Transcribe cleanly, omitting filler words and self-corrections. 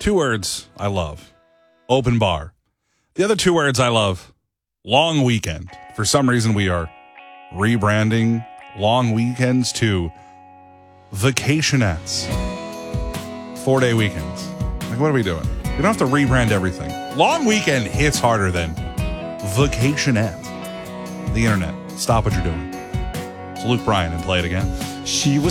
Two words I love. Open bar. The other two words I love. Long weekend. For some reason, we are rebranding long weekends to vacationettes. 4-day weekends. Like, what are we doing? We don't have to rebrand everything. Long weekend hits harder than vacationette. The internet. Stop what you're doing. It's Luke Bryan and play it again. She was